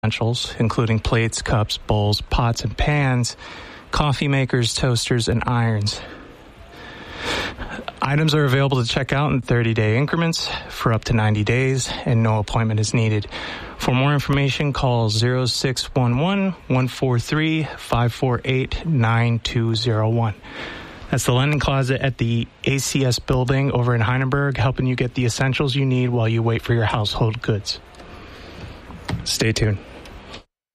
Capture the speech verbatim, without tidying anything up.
essentials, including plates, cups, bowls, pots and pans, coffee makers, toasters, and irons. Items are available to check out in thirty-day increments for up to ninety days, and no appointment is needed. For more information, call zero six one one, one four three, five four eight, nine two zero one. That's the Linen Closet at the A C S building over in Heineberg, helping you get the essentials you need while you wait for your household goods. Stay tuned.